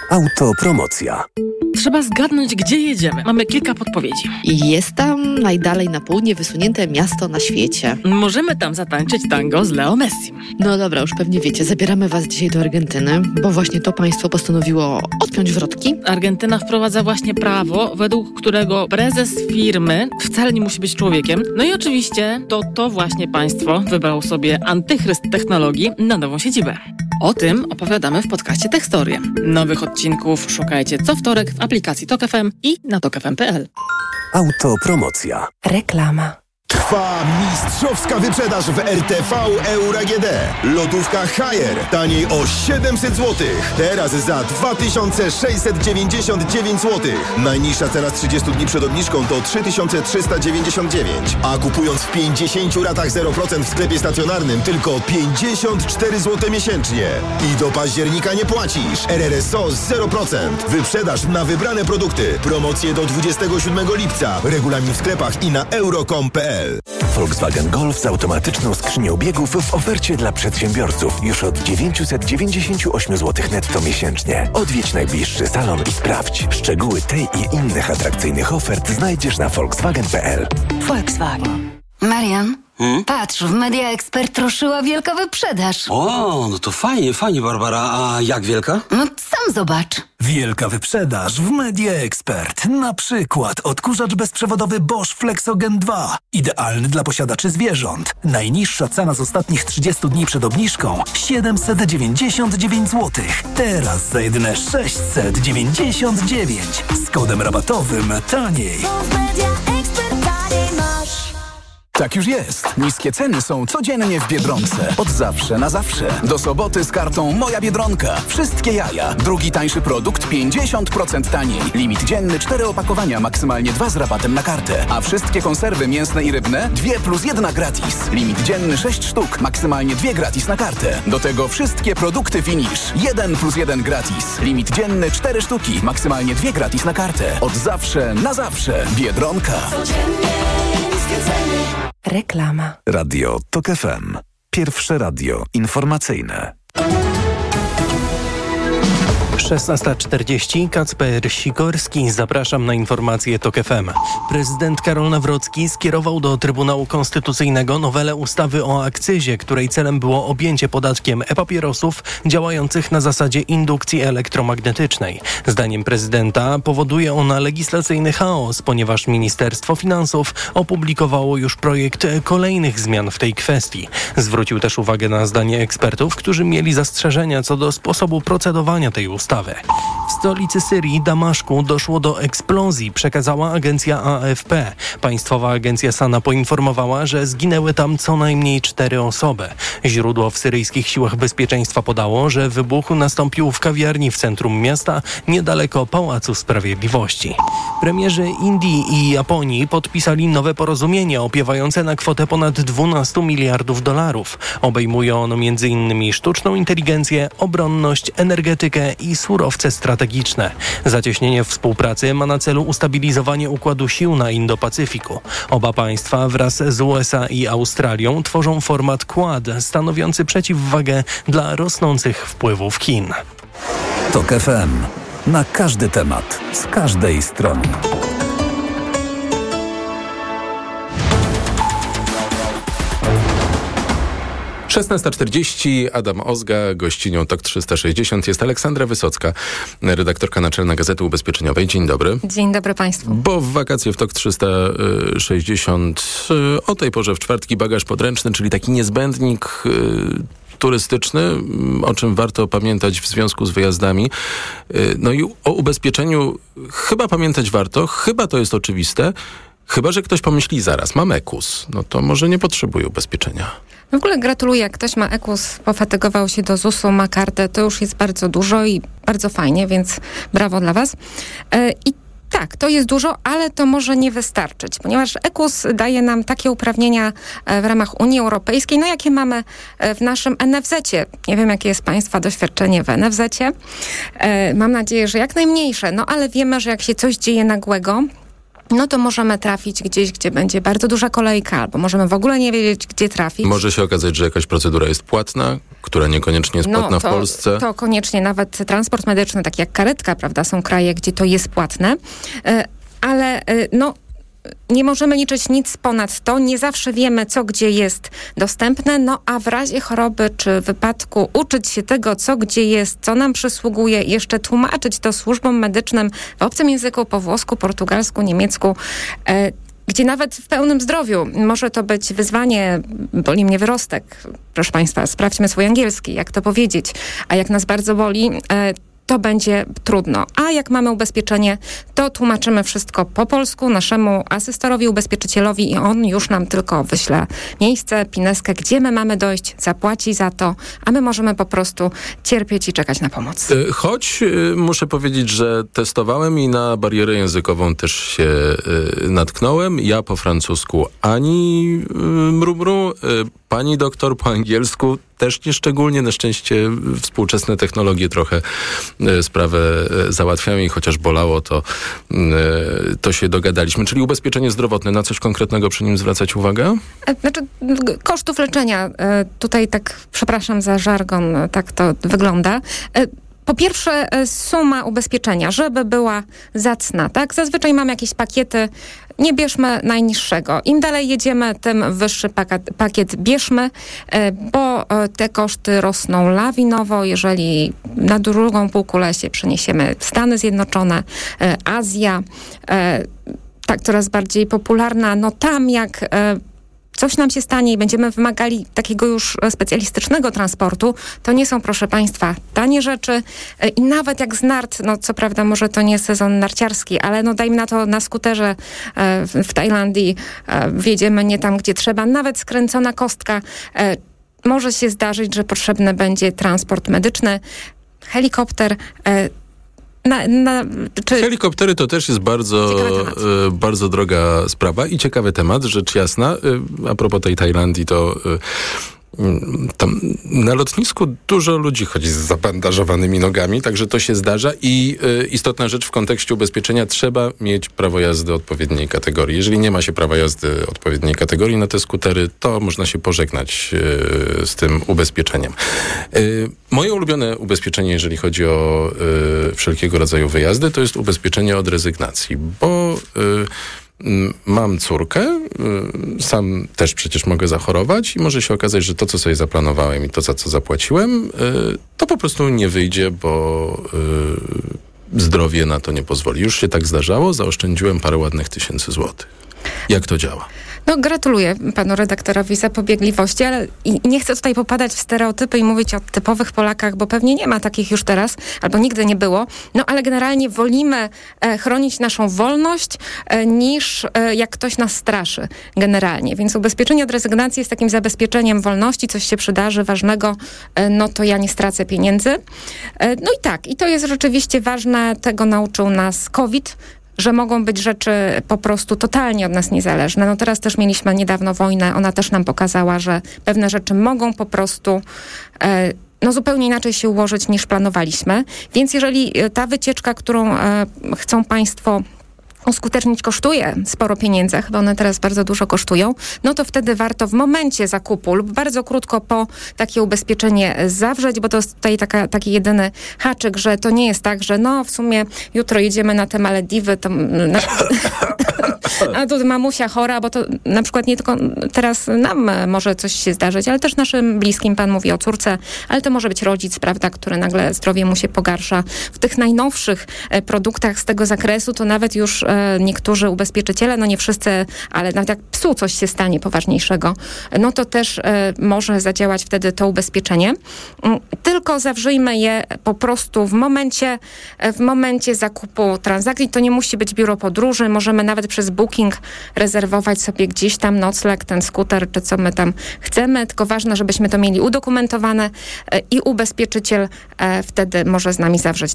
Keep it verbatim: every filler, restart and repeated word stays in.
Autopromocja. Trzeba zgadnąć, gdzie jedziemy. Mamy kilka podpowiedzi. Jest tam najdalej na południe wysunięte miasto na świecie. Możemy tam zatańczyć tango z Leo Messim. No dobra, już pewnie wiecie, zabieramy was dzisiaj do Argentyny, bo właśnie to państwo postanowiło odpiąć wrotki. Argentyna wprowadza właśnie prawo, według którego prezes firmy wcale nie musi być człowiekiem. No i oczywiście to to właśnie państwo wybrało sobie antychryst technologii na nową siedzibę. O tym opowiadamy w podcaście Techstorie. Nowych odcinków szukajcie co wtorek w aplikacji Tok F M i na tok f m kropka p l. Autopromocja. Reklama. Trwa mistrzowska wyprzedaż w R T V Euro A G D. Lodówka Haier taniej o siedemset złotych. Teraz za dwa tysiące sześćset dziewięćdziesiąt dziewięć złotych. Najniższa cena z trzydziestu dni przed obniżką to trzy tysiące trzysta dziewięćdziesiąt dziewięć. A kupując w pięćdziesięciu ratach zero procent w sklepie stacjonarnym tylko pięćdziesiąt cztery złote miesięcznie. I do października nie płacisz. R R S O zero procent. Wyprzedaż na wybrane produkty. Promocje do dwudziestego siódmego lipca. Regulamin w sklepach i na euro kropka com kropka p l. Volkswagen Golf z automatyczną skrzynią biegów w ofercie dla przedsiębiorców już od dziewięćset dziewięćdziesiąt osiem złotych netto miesięcznie. Odwiedź najbliższy salon i sprawdź. Szczegóły tej i innych atrakcyjnych ofert znajdziesz na volkswagen kropka p l. Volkswagen. Marian, Hmm? patrz, w Media Expert ruszyła wielka wyprzedaż. O, no to fajnie, fajnie, Barbara. A jak wielka? No sam zobacz. Wielka wyprzedaż w Media Expert. Na przykład odkurzacz bezprzewodowy Bosch Flexogen dwa. Idealny dla posiadaczy zwierząt. Najniższa cena z ostatnich trzydziestu dni przed obniżką siedemset dziewięćdziesiąt dziewięć złotych. Teraz za jedyne sześćset dziewięćdziesiąt dziewięć. Z kodem rabatowym taniej. Tak już jest. Niskie ceny są codziennie w Biedronce. Od zawsze na zawsze. Do soboty z kartą Moja Biedronka. Wszystkie jaja. Drugi tańszy produkt pięćdziesiąt procent taniej. Limit dzienny cztery opakowania, maksymalnie dwa z rabatem na kartę. A wszystkie konserwy mięsne i rybne dwie plus jedna gratis. Limit dzienny sześć sztuk, maksymalnie dwie gratis na kartę. Do tego wszystkie produkty Finish. jeden plus jeden gratis. Limit dzienny cztery sztuki, maksymalnie dwie gratis na kartę. Od zawsze na zawsze. Biedronka. Reklama. Radio Tok F M. Pierwsze radio informacyjne. szesnasta czterdzieści, Kacper Sikorski, zapraszam na informacje Tok F M. Prezydent Karol Nawrocki skierował do Trybunału Konstytucyjnego nowelę ustawy o akcyzie, której celem było objęcie podatkiem e-papierosów działających na zasadzie indukcji elektromagnetycznej. Zdaniem prezydenta powoduje ona legislacyjny chaos, ponieważ Ministerstwo Finansów opublikowało już projekt kolejnych zmian w tej kwestii. Zwrócił też uwagę na zdanie ekspertów, którzy mieli zastrzeżenia co do sposobu procedowania tej ustawy. W stolicy Syrii, Damaszku, doszło do eksplozji, przekazała agencja A F P. Państwowa agencja SANA poinformowała, że zginęły tam co najmniej cztery osoby. Źródło w syryjskich siłach bezpieczeństwa podało, że wybuch nastąpił w kawiarni w centrum miasta, niedaleko Pałacu Sprawiedliwości. Premierzy Indii i Japonii podpisali nowe porozumienie opiewające na kwotę ponad dwanaście miliardów dolarów. Obejmuje ono między innymi sztuczną inteligencję, obronność, energetykę i surowce strategiczne. Zacieśnienie współpracy ma na celu ustabilizowanie układu sił na Indo-Pacyfiku. Oba państwa wraz z U S A i Australią tworzą format Quad, stanowiący przeciwwagę dla rosnących wpływów Chin. Tok F M. Na każdy temat, z każdej strony. szesnasta czterdzieści, Adam Ozga, gościnią Tok trzysta sześćdziesiąt jest Aleksandra Wysocka, redaktorka naczelna Gazety Ubezpieczeniowej. Dzień dobry. Dzień dobry Państwu. Bo w wakacje w Tok trzysta sześćdziesiąt o tej porze w czwartki bagaż podręczny, czyli taki niezbędnik turystyczny, o czym warto pamiętać w związku z wyjazdami. No i o ubezpieczeniu chyba pamiętać warto, chyba to jest oczywiste, chyba że ktoś pomyśli zaraz, mam E K U S, no to może nie potrzebuje ubezpieczenia. W ogóle gratuluję, jak ktoś ma E K U S, pofatygował się do zusu, ma kartę, to już jest bardzo dużo i bardzo fajnie, więc brawo dla Was. I tak, to jest dużo, ale to może nie wystarczyć, ponieważ E K U S daje nam takie uprawnienia w ramach Unii Europejskiej, no jakie mamy w naszym N F Z-cie. Nie wiem, jakie jest Państwa doświadczenie w N F Z-cie. Mam nadzieję, że jak najmniejsze, no ale wiemy, że jak się coś dzieje nagłego, no to możemy trafić gdzieś, gdzie będzie bardzo duża kolejka, albo możemy w ogóle nie wiedzieć, gdzie trafić. Może się okazać, że jakaś procedura jest płatna, która niekoniecznie jest płatna no, to, w Polsce. To koniecznie, nawet transport medyczny, tak jak karetka, prawda, są kraje, gdzie to jest płatne, ale no nie możemy liczyć nic ponad to. Nie zawsze wiemy, co gdzie jest dostępne, no a w razie choroby czy wypadku uczyć się tego, co gdzie jest, co nam przysługuje, jeszcze tłumaczyć to służbom medycznym w obcym języku, po włosku, portugalsku, niemiecku, e, gdzie nawet w pełnym zdrowiu może to być wyzwanie, boli mnie wyrostek. Proszę Państwa, sprawdźmy swój angielski, jak to powiedzieć. A jak nas bardzo boli, e, to będzie trudno. A jak mamy ubezpieczenie, to tłumaczymy wszystko po polsku naszemu asystorowi, ubezpieczycielowi i on już nam tylko wyśle miejsce, pineskę, gdzie my mamy dojść, zapłaci za to, a my możemy po prostu cierpieć i czekać na pomoc. Choć y, muszę powiedzieć, że testowałem i na barierę językową też się y, natknąłem. Ja po francusku ani y, mru, mru, y, pani doktor po angielsku też nieszczególnie. Na szczęście współczesne technologie trochę y, sprawę y, załatwiają i chociaż bolało, to, y, to się dogadaliśmy. Czyli ubezpieczenie zdrowotne, na coś konkretnego przy nim zwracać uwagę? Znaczy, kosztów leczenia. Y, tutaj tak, przepraszam za żargon, tak to wygląda. Y, Po pierwsze, suma ubezpieczenia, żeby była zacna, tak? Zazwyczaj mamy jakieś pakiety, nie bierzmy najniższego. Im dalej jedziemy, tym wyższy pakiet, pakiet bierzmy, bo te koszty rosną lawinowo. Jeżeli na drugą półkulę się przeniesiemy, Stany Zjednoczone, Azja, tak coraz bardziej popularna, no tam jak coś nam się stanie i będziemy wymagali takiego już specjalistycznego transportu, to nie są, proszę Państwa, tanie rzeczy i nawet jak z nart, no co prawda może to nie sezon narciarski, ale no dajmy na to na skuterze w Tajlandii wjedziemy nie tam, gdzie trzeba, nawet skręcona kostka, może się zdarzyć, że potrzebny będzie transport medyczny, helikopter. Na, na, czy... Helikoptery to też jest bardzo, y, bardzo droga sprawa i ciekawy temat, rzecz jasna. Y, a propos tej Tajlandii, to y, y, tam na lotnisku dużo ludzi chodzi z zabandażowanymi nogami, także to się zdarza i y, istotna rzecz w kontekście ubezpieczenia, trzeba mieć prawo jazdy odpowiedniej kategorii. Jeżeli nie ma się prawa jazdy odpowiedniej kategorii na te skutery, to można się pożegnać y, z tym ubezpieczeniem. Y, Moje ulubione ubezpieczenie, jeżeli chodzi o y, wszelkiego rodzaju wyjazdy, to jest ubezpieczenie od rezygnacji, bo y, y, mam córkę, y, sam też przecież mogę zachorować i może się okazać, że to, co sobie zaplanowałem i to, za co zapłaciłem, y, to po prostu nie wyjdzie, bo y, zdrowie na to nie pozwoli. Już się tak zdarzało, zaoszczędziłem parę ładnych tysięcy złotych. Jak to działa? No gratuluję panu redaktorowi zapobiegliwości, ale i nie chcę tutaj popadać w stereotypy i mówić o typowych Polakach, bo pewnie nie ma takich już teraz, albo nigdy nie było, no ale generalnie wolimy e, chronić naszą wolność e, niż e, jak ktoś nas straszy generalnie, więc ubezpieczenie od rezygnacji jest takim zabezpieczeniem wolności, coś się przydarzy ważnego, e, no to ja nie stracę pieniędzy. E, no i tak, i to jest rzeczywiście ważne, tego nauczył nas COVID, że mogą być rzeczy po prostu totalnie od nas niezależne. No teraz też mieliśmy niedawno wojnę, ona też nam pokazała, że pewne rzeczy mogą po prostu e, no zupełnie inaczej się ułożyć niż planowaliśmy. Więc jeżeli ta wycieczka, którą e, chcą Państwo uskutecznić, kosztuje sporo pieniędzy, chyba one teraz bardzo dużo kosztują, no to wtedy warto w momencie zakupu lub bardzo krótko po takie ubezpieczenie zawrzeć, bo to jest tutaj taka, taki jedyny haczyk, że to nie jest tak, że no w sumie jutro jedziemy na te Malediwy, to na, a tu mamusia chora, bo to na przykład nie tylko teraz nam może coś się zdarzyć, ale też naszym bliskim, pan mówi o córce, ale to może być rodzic, prawda, który nagle zdrowie mu się pogarsza. W tych najnowszych produktach z tego zakresu to nawet już niektórzy ubezpieczyciele, no nie wszyscy, ale nawet jak psu coś się stanie poważniejszego, no to też e, może zadziałać wtedy to ubezpieczenie. Tylko zawrzyjmy je po prostu w momencie, w momencie zakupu transakcji. To nie musi być biuro podróży, możemy nawet przez Booking rezerwować sobie gdzieś tam nocleg, ten skuter, czy co my tam chcemy, tylko ważne, żebyśmy to mieli udokumentowane e, i ubezpieczyciel e, wtedy może z nami zawrzeć